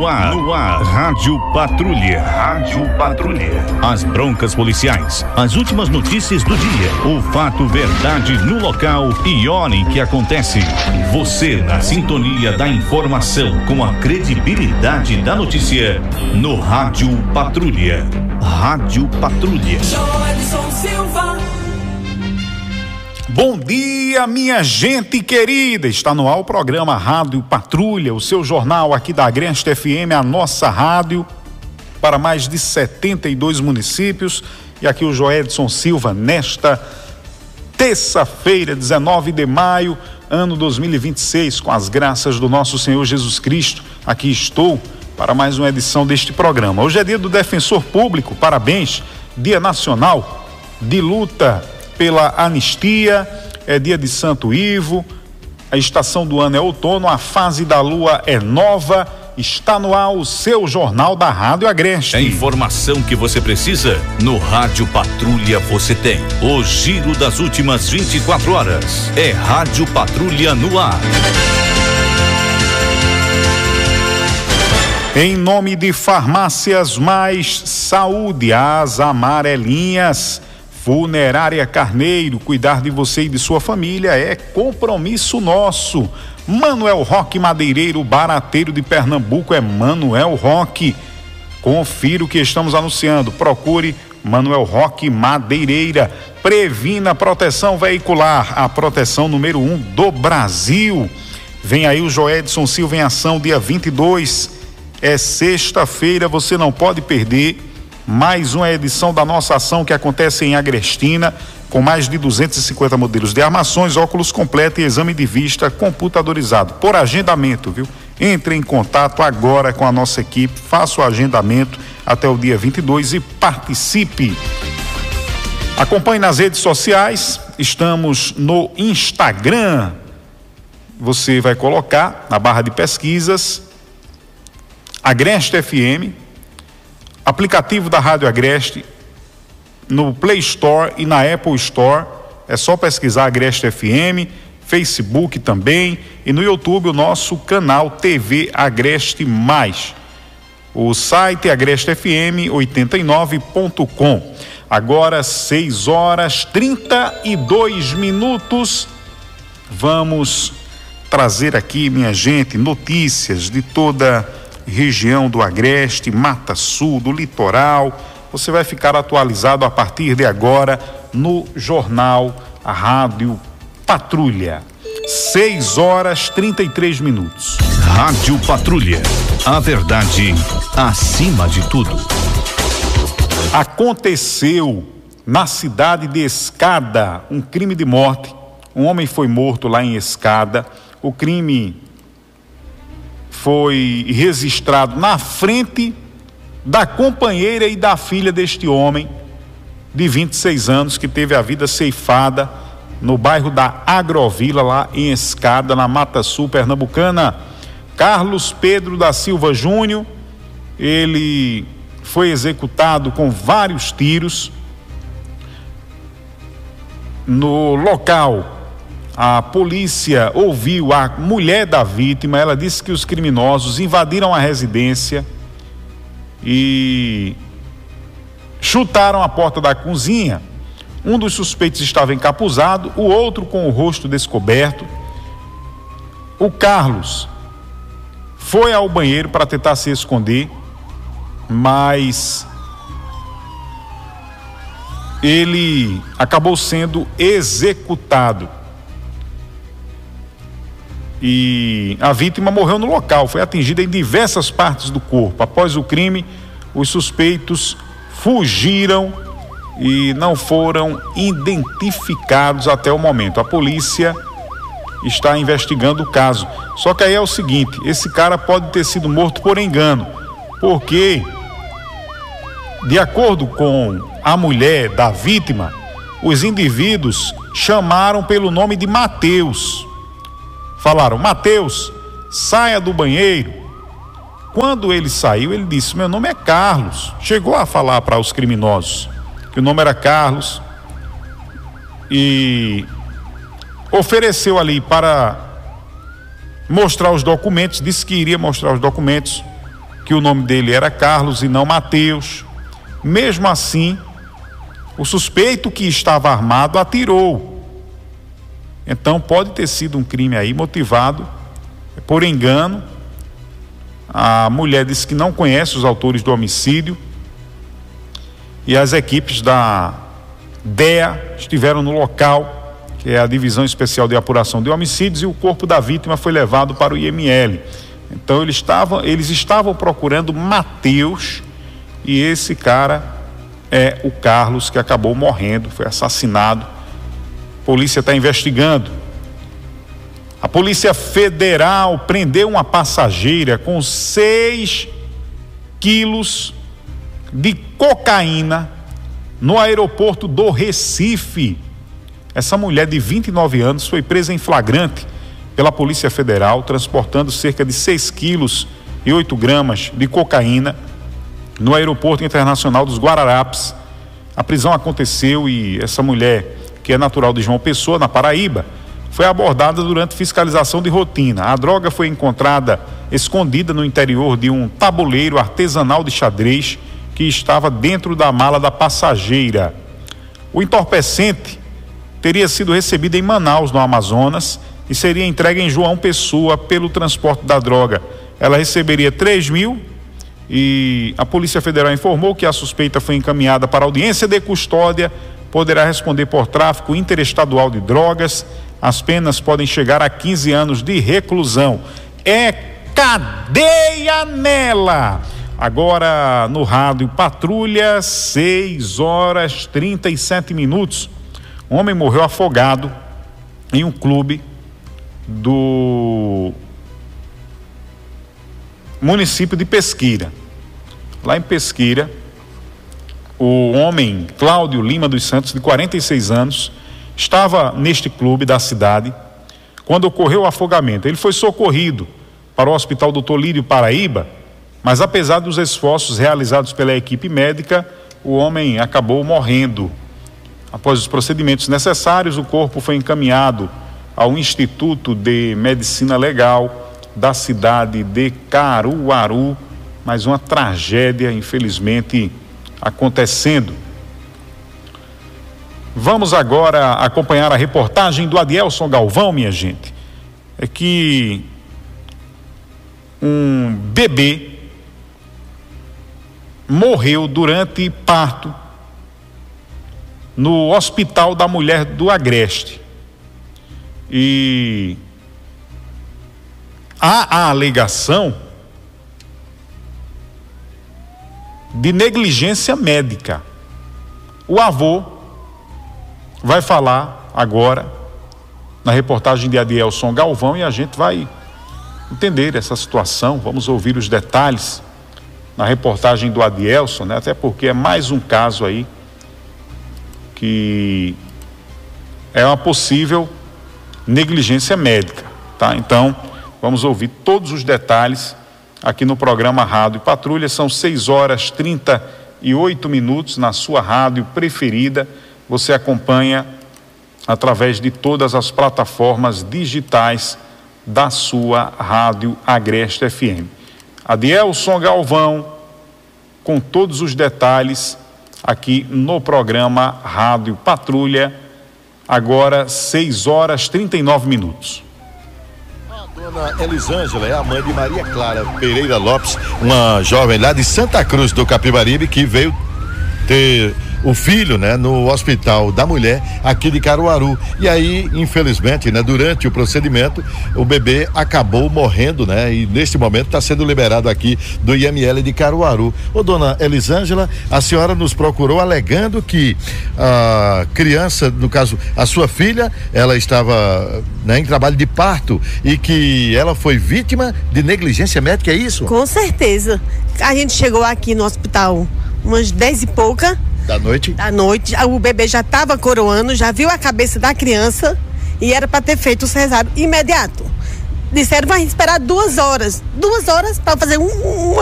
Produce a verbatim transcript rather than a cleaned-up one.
No ar, no ar, Rádio Patrulha. Rádio Patrulha. As broncas policiais, as últimas notícias do dia, o fato, verdade no local e hora em que acontece. Você na sintonia da informação com a credibilidade da notícia no Rádio Patrulha. Rádio Patrulha. Joelson Silva. Bom dia, minha gente querida. Está no ar o programa Rádio Patrulha, o seu jornal aqui da Agreste F M, a nossa rádio para mais de setenta e dois municípios. E aqui o Joelson Silva nesta terça-feira, dezenove de maio, ano dois mil e vinte e seis, com as graças do nosso Senhor Jesus Cristo. Aqui estou para mais uma edição deste programa. Hoje é dia do Defensor Público, parabéns. Dia Nacional de Luta pela Anistia, é dia de Santo Ivo, a estação do ano é outono, a fase da lua é nova. Está no ar o seu jornal da Rádio Agreste. A informação que você precisa no Rádio Patrulha você tem. O giro das últimas vinte e quatro horas. É Rádio Patrulha no ar. Em nome de Farmácias Mais Saúde, as amarelinhas. Funerária Carneiro, cuidar de você e de sua família é compromisso nosso. Manuel Roque Madeireiro, barateiro de Pernambuco, é Manuel Roque. Confira o que estamos anunciando. Procure Manuel Roque Madeireira. Previna Proteção Veicular, a proteção número um do Brasil. Vem aí o Joelson Silva em ação, dia vinte e dois. É sexta-feira, você não pode perder. Mais uma edição da nossa ação que acontece em Agrestina, com mais de duzentos e cinquenta modelos de armações, óculos completo e exame de vista computadorizado, por agendamento, viu? Entre em contato agora com a nossa equipe, faça o agendamento até o dia vinte e dois e participe. Acompanhe nas redes sociais, estamos no Instagram. Você vai colocar na barra de pesquisas Agreste F M, aplicativo da Rádio Agreste, no Play Store e na Apple Store. É só pesquisar Agreste F M, Facebook também, e no YouTube o nosso canal T V Agreste Mais. O site é agreste f m oitenta e nove ponto com. Agora seis horas trinta e dois minutos. Vamos trazer aqui, minha gente, notícias de toda região do Agreste, Mata Sul, do litoral. Você vai ficar atualizado a partir de agora no jornal a Rádio Patrulha. seis horas trinta e três minutos. Rádio Patrulha, a verdade acima de tudo. Aconteceu na cidade de Escada um crime de morte. Um homem foi morto lá em Escada. O crime foi registrado na frente da companheira e da filha deste homem de vinte e seis anos, que teve a vida ceifada no bairro da Agrovila, lá em Escada, na Mata Sul pernambucana. Carlos Pedro da Silva Júnior, ele foi executado com vários tiros. No local, a polícia ouviu a mulher da vítima. Ela disse que os criminosos invadiram a residência e chutaram a porta da cozinha. Um dos suspeitos estava encapuzado, o outro com o rosto descoberto. O Carlos foi ao banheiro para tentar se esconder, mas ele acabou sendo executado. E a vítima morreu no local, foi atingida em diversas partes do corpo. Após o crime, os suspeitos fugiram e não foram identificados até o momento. A polícia está investigando o caso. Só que aí é o seguinte, esse cara pode ter sido morto por engano, porque, de acordo com a mulher da vítima, os indivíduos chamaram pelo nome de Mateus. Falaram: Mateus, saia do banheiro. Quando ele saiu, ele disse: meu nome é Carlos. Chegou a falar para os criminosos que o nome era Carlos e ofereceu ali para mostrar os documentos, disse que iria mostrar os documentos que o nome dele era Carlos e não Mateus. Mesmo assim, o suspeito que estava armado atirou. Então pode ter sido um crime aí motivado por engano. A mulher disse que não conhece os autores do homicídio e as equipes da D E A estiveram no local, que é a Divisão Especial de Apuração de Homicídios, e o corpo da vítima foi levado para o I M L. Então eles estavam, eles estavam procurando Mateus, e esse cara é o Carlos, que acabou morrendo, foi assassinado. A polícia está investigando. A Polícia Federal prendeu uma passageira com seis quilos de cocaína no aeroporto do Recife. Essa mulher de vinte e nove anos foi presa em flagrante pela Polícia Federal, transportando cerca de seis quilos e oito gramas de cocaína no Aeroporto Internacional dos Guararapes. A prisão aconteceu e essa mulher, que é natural de João Pessoa, na Paraíba, foi abordada durante fiscalização de rotina. A droga foi encontrada escondida no interior de um tabuleiro artesanal de xadrez que estava dentro da mala da passageira. O entorpecente teria sido recebido em Manaus, no Amazonas, e seria entregue em João Pessoa pelo transporte da droga. Ela receberia três mil e a Polícia Federal informou que a suspeita foi encaminhada para audiência de custódia, poderá responder por tráfico interestadual de drogas. As penas podem chegar a quinze anos de reclusão. É cadeia nela! Agora no rádio Patrulha, seis horas trinta e sete minutos. Um homem morreu afogado em um clube do município de Pesqueira. Lá em Pesqueira, o homem Cláudio Lima dos Santos, de quarenta e seis anos, estava neste clube da cidade quando ocorreu o afogamento. Ele foi socorrido para o Hospital doutor Lírio Paraíba, mas apesar dos esforços realizados pela equipe médica, o homem acabou morrendo. Após os procedimentos necessários, o corpo foi encaminhado ao Instituto de Medicina Legal da cidade de Caruaru, mas uma tragédia, infelizmente, acontecendo. Vamos agora acompanhar a reportagem do Adielson Galvão, minha gente. É que um bebê morreu durante parto no Hospital da Mulher do Agreste. E há a alegação de negligência médica. O avô vai falar agora na reportagem de Adielson Galvão e a gente vai entender essa situação. Vamos ouvir os detalhes na reportagem do Adielson, né? Até porque é mais um caso aí que é uma possível negligência médica, tá? Então, vamos ouvir todos os detalhes aqui no programa Rádio Patrulha. São seis horas trinta e oito minutos na sua rádio preferida. Você acompanha através de todas as plataformas digitais da sua rádio Agreste F M. Adielson Galvão, com todos os detalhes aqui no programa Rádio Patrulha, agora seis horas trinta e nove minutos. A dona Elisângela é a mãe de Maria Clara Pereira Lopes, uma jovem lá de Santa Cruz do Capibaribe, que veio ter o filho, né, no Hospital da Mulher aqui de Caruaru. E aí, infelizmente, né, durante o procedimento, o bebê acabou morrendo, né, e neste momento está sendo liberado aqui do I M L de Caruaru. Ô, dona Elisângela, a senhora nos procurou alegando que a criança, no caso, a sua filha, ela estava, né, em trabalho de parto e que ela foi vítima de negligência médica, é isso? Com certeza. A gente chegou aqui no hospital umas dez e pouca da noite. Da noite, o bebê já estava coroando, já viu a cabeça da criança e era para ter feito o cesárea imediato. Disseram, vai esperar duas horas. Duas horas para fazer um, um